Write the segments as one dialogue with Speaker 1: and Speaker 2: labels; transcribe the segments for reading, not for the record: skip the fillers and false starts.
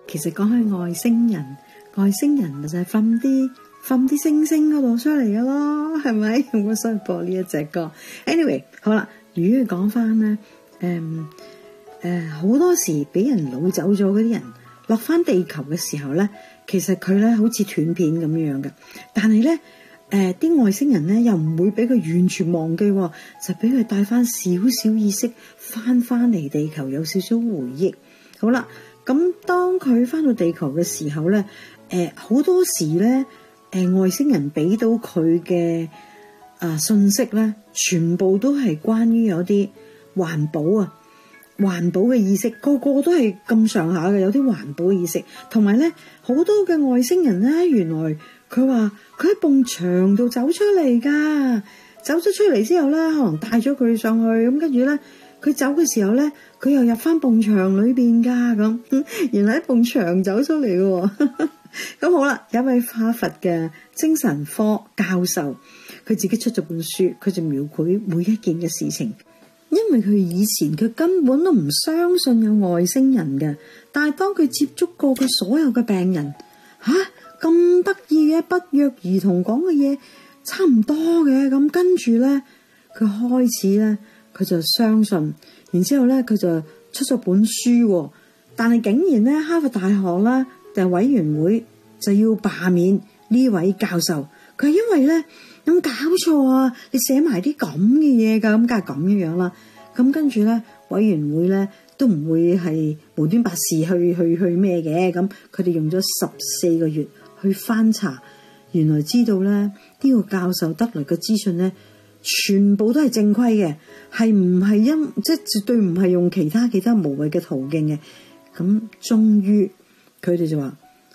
Speaker 1: 其實講起外星人咪就係瞓啲星星嗰度出嚟嘅咯，係咪？我所以播呢一隻歌。Anyway， 好啦，如果講翻咧，好多時俾人擄走咗嗰啲人落翻地球嘅時候咧，其實佢咧好似斷片咁樣嘅，但係咧啲外星人咧又唔會俾佢完全忘記，就俾佢帶翻少少意識翻嚟地球，有少少回憶。好啦，咁當佢翻到地球嘅時候咧，好多時咧，外星人俾到佢嘅信息咧，全部都係關於有啲環保嘅意識，個個都係咁上下嘅，有啲環保嘅意識，同埋咧好多嘅外星人咧，原來佢話佢喺埲牆度走出嚟噶，走咗出嚟之後咧，可能帶咗佢上去，咁跟住咧，佢走嘅時候咧，佢又入翻埲牆裏邊噶，咁原來喺埲牆走出嚟嘅。咁好啦，有一位哈佛嘅精神科教授，佢自己出咗本書，佢就描繪每一件嘅事情。因為佢以前佢根本都唔相信有外星人嘅，但係當佢接觸過佢所有嘅病人，咁得意嘅，不約而同講嘅嘢差唔多嘅，咁跟住咧，佢開始咧，佢就相信，然之後咧，佢就出咗本書，但係竟然咧，哈佛大學啦嘅委員會就要罷免呢位教授，佢係因為咧，有冇搞錯啊？你寫埋啲咁嘅嘢噶，咁梗係咁樣啦。咁跟住咧，委員會咧都唔會係無端白事去咩嘅。咁佢哋用咗14個月去翻查，原來知道咧呢個教授得來嘅資訊咧，全部都係正規嘅，係唔係即係絕對唔係用其他無謂嘅途徑嘅。咁終於佢哋就話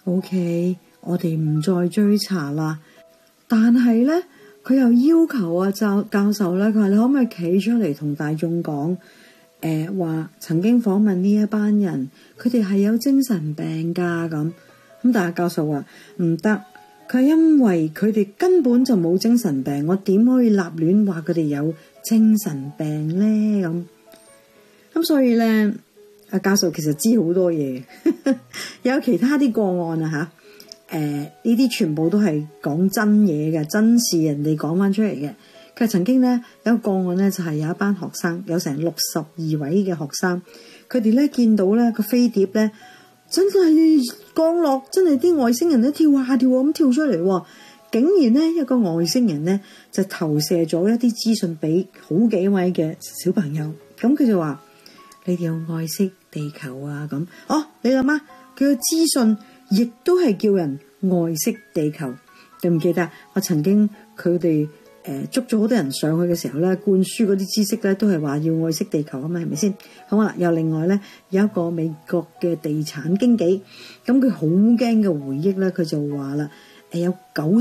Speaker 1: OK， 我哋唔再追查啦。但係咧，佢又要求教授咧，佢話你可唔可以企出嚟同大眾講，話曾經訪問呢一班人，佢哋係有精神病噶咁。但係教授話唔得，佢係因為佢哋根本就冇精神病，我點可以立亂話佢哋有精神病咧？咁所以咧，阿教授其實知好多嘢，有其他啲個案啊吓，呢啲全部都係講真嘢嘅，真事人哋講翻出嚟嘅。佢曾經咧有一個個案咧，就係有一班學生，有成62位嘅學生，佢哋咧見到咧個飛碟咧真係降落，真係啲外星人咧跳下跳咁跳出嚟，竟然咧一個外星人咧就投射咗一啲資訊俾好幾位嘅小朋友，咁佢就話：你哋有愛惜地球啊咁。你諗下，佢嘅資訊亦都係叫人愛惜地球。記唔記得我曾經佢哋捉咗好多人上去嘅時候咧，灌輸嗰啲知識咧都係話要愛惜地球啊嘛，係咪先？好啦，又另外咧有一個美國嘅地產經紀，咁佢好驚嘅回憶咧，佢就話啦，有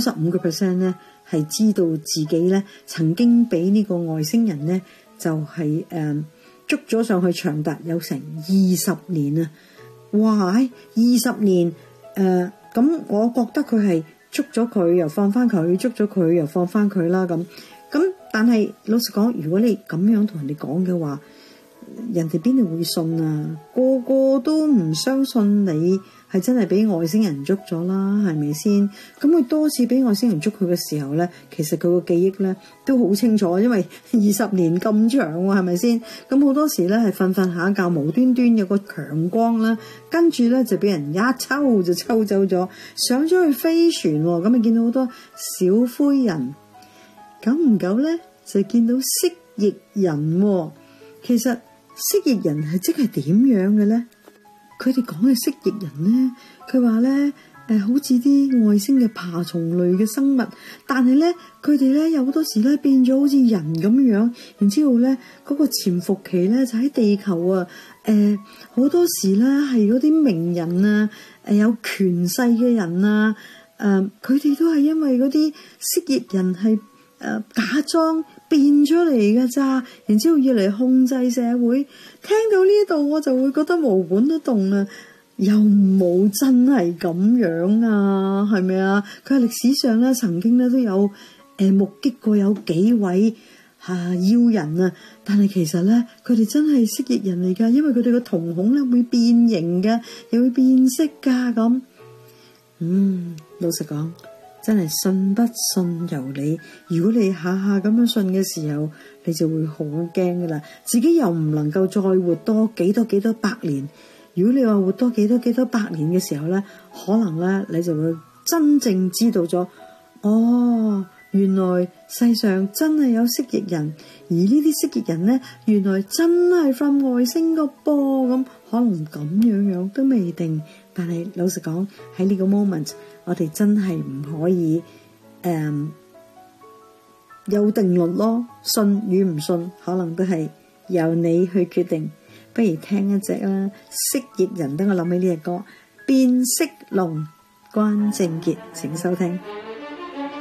Speaker 1: 95% 咧係知道自己咧曾經俾呢個外星人咧就係捉咗上去長達有成20年啊！哇，20年咁我覺得佢係捉咗佢又放翻佢，捉咗佢又放翻佢啦咁。但係老實講，如果你咁樣同人哋講嘅話，人哋邊度會信啊？個個都唔相信你係真係俾外星人捉咗啦，係咪先？咁佢多次俾外星人捉佢嘅時候咧，其實佢個記憶咧都好清楚，因為20年咁長喎，係咪先？咁好多時咧係瞓下覺，無端端有個強光啦，跟住咧就俾人一抽就抽走咗，上咗去飛船喎，咁咪見到好多小灰人。久唔久咧就見到蜥蜴人喎。其實蜥蜴人係即係點樣嘅咧？佢哋講嘅蜥蜴人咧，佢話咧好似啲外星嘅爬蟲類嘅生物，但係咧佢哋咧有好多時咧變咗好似人咁樣，然之後咧嗰個潛伏期咧就喺地球啊，好多時咧係嗰啲名人啊，有權勢嘅人啊，佢哋都係因為嗰啲蜥蜴人係假裝變出嚟㗎咋，然之後要嚟控制社會。聽到呢度我就會覺得毛管都凍啦，又冇真係咁樣啊，係咪啊？佢喺歷史上咧曾經咧都有目擊過有幾位要人啊，但係其實咧佢哋真係蜥蜴人嚟㗎，因為佢哋個瞳孔咧會變形㗎，又會變色㗎咁。老實講，真係信不信由你。如果你下下咁樣信嘅時候，你就會好驚㗎啦，自己又唔能夠再活多幾多百年。如果你話活多幾多百年嘅時候咧，可能咧你就會真正知道咗，原來世上真係有蜥蜴人，而呢啲蜥蜴人咧，原來真係from外星個噃，咁可能咁樣都未定。但係老實講，喺呢個 moment，我哋真係唔可以有定論咯，信與唔信，可能都係由你去決定。不如聽一隻啦，蜥蜴人，等我諗起呢隻歌，變色龍，關正傑，請收聽。